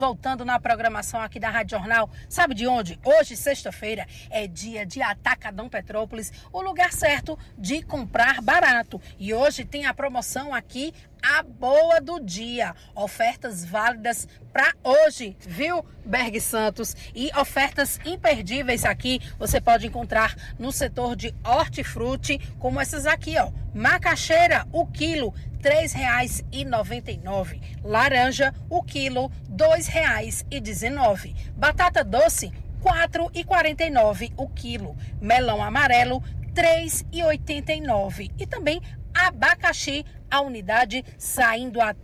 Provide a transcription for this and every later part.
Voltando na programação aqui da Rádio Jornal, sabe de onde? Hoje, sexta-feira, é dia de Atacadão Petrópolis, o lugar certo de comprar barato. E hoje tem a promoção aqui, a boa do dia. Ofertas válidas para hoje, viu, Berg Santos? E ofertas imperdíveis aqui você pode encontrar no setor de hortifruti, como essas aqui, ó. Macaxeira, o quilo, R$ 3,99. Laranja, o quilo, R$ 2,19. Batata doce, R$ 4,49 o quilo. Melão amarelo, R$ 3,89. E também abacaxi, a unidade saindo a R$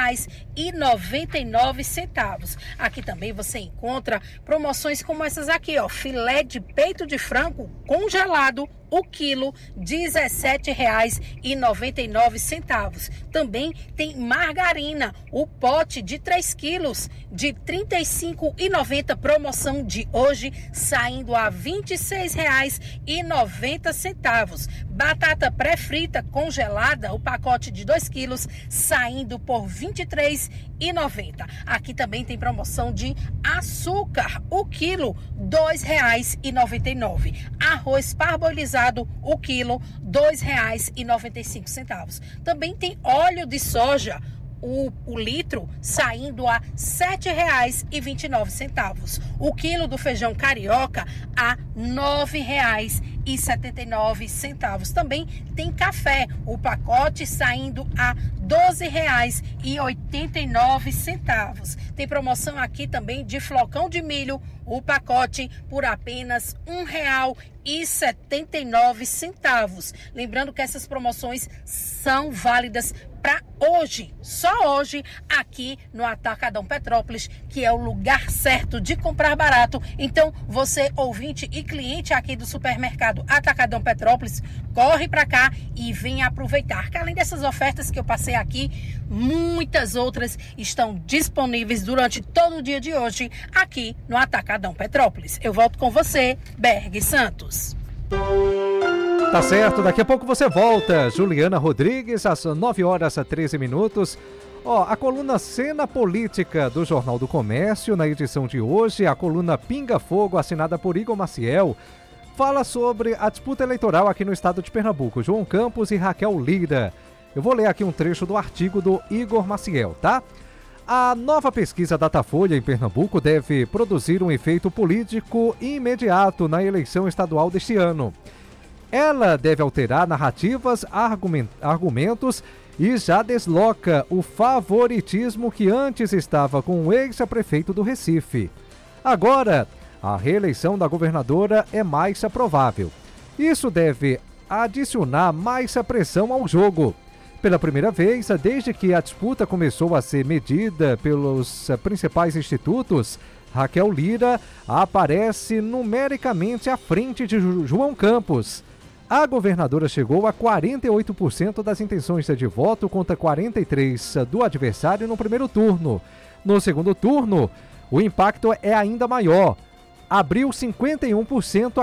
3,99. Aqui também você encontra promoções como essas aqui, ó. Filé de peito de frango congelado, o quilo, R$ 17,99. Também tem margarina, o pote de 3 quilos, de R$ 35,90. Promoção de hoje, saindo a R$ 26,90. Batata pré-frita congelada, o pacote de 2 quilos, saindo por R$ 23,90. Aqui também tem promoção de açúcar, o quilo, R$ 2,99. Arroz parbolizado, o quilo, R$ 2,95. Também tem óleo de soja, o litro, saindo a R$ 7,29. O quilo do feijão carioca a R$ 9,79. Também tem café, o pacote saindo a R$ 12,89. Tem promoção aqui também de flocão de milho, o pacote por apenas R$ 1,79. Lembrando que essas promoções são válidas para hoje, só hoje, aqui no Atacadão Petrópolis, que é o lugar certo de comprar barato. Então, você, ouvinte e cliente aqui do supermercado Atacadão Petrópolis, corre para cá e vem aproveitar. Que além dessas ofertas que eu passei aqui, muitas outras estão disponíveis durante todo o dia de hoje, aqui no Atacadão Petrópolis. Eu volto com você, Berg Santos. Tá certo, daqui a pouco você volta. Juliana Rodrigues, às 9h13. A coluna Cena Política do Jornal do Comércio, na edição de hoje, a coluna Pinga Fogo, assinada por Igor Maciel, fala sobre a disputa eleitoral aqui no estado de Pernambuco, João Campos e Raquel Lira. Eu vou ler aqui um trecho do artigo do Igor Maciel, tá? A nova pesquisa Datafolha em Pernambuco deve produzir um efeito político imediato na eleição estadual deste ano. Ela deve alterar narrativas, argumentos e já desloca o favoritismo que antes estava com o ex-prefeito do Recife. Agora, a reeleição da governadora é mais provável. Isso deve adicionar mais pressão ao jogo. Pela primeira vez, desde que a disputa começou a ser medida pelos principais institutos, Raquel Lira aparece numericamente à frente de João Campos. A governadora chegou a 48% das intenções de voto contra 43% do adversário no primeiro turno. No segundo turno, o impacto é ainda maior. Abriu 51% a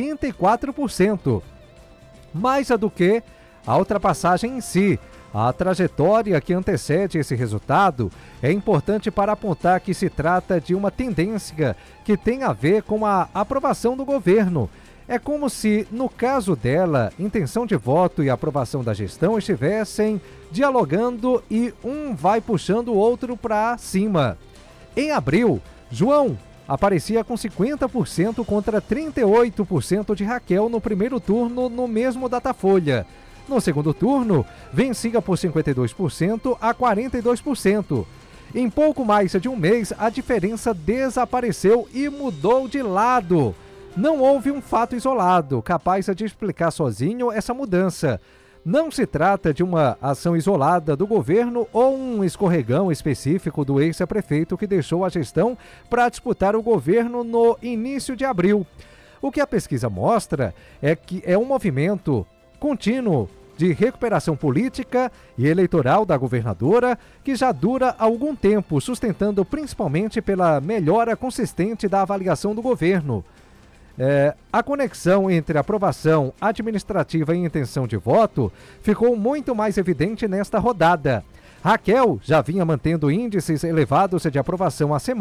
44%. Mais do que a ultrapassagem em si. A trajetória que antecede esse resultado é importante para apontar que se trata de uma tendência que tem a ver com a aprovação do governo. É como se, no caso dela, intenção de voto e aprovação da gestão estivessem dialogando e um vai puxando o outro para cima. Em abril, João aparecia com 50% contra 38% de Raquel no primeiro turno no mesmo Datafolha. No segundo turno, vencia por 52% a 42%. Em pouco mais de um mês, a diferença desapareceu e mudou de lado. Não houve um fato isolado, capaz de explicar sozinho essa mudança. Não se trata de uma ação isolada do governo ou um escorregão específico do ex-prefeito que deixou a gestão para disputar o governo no início de abril. O que a pesquisa mostra é que é um movimento contínuo de recuperação política e eleitoral da governadora que já dura algum tempo, sustentando principalmente pela melhora consistente da avaliação do governo. A conexão entre aprovação administrativa e intenção de voto ficou muito mais evidente nesta rodada. Raquel já vinha mantendo índices elevados de aprovação há semanas.